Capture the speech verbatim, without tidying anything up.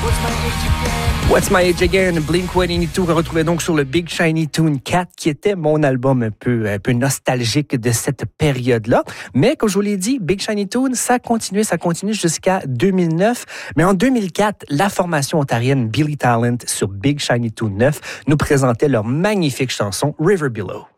What's My Age Again, Blink cent quatre-vingt-douze, qu'on retrouvait donc sur le Big Shiny Tune quatre, qui était mon album un peu, un peu nostalgique de cette période-là. Mais comme je vous l'ai dit, Big Shiny Tune, ça continue, ça continue jusqu'à deux mille neuf. Mais en deux mille quatre, la formation ontarienne Billy Talent sur Big Shiny Tune neuf nous présentait leur magnifique chanson River Below.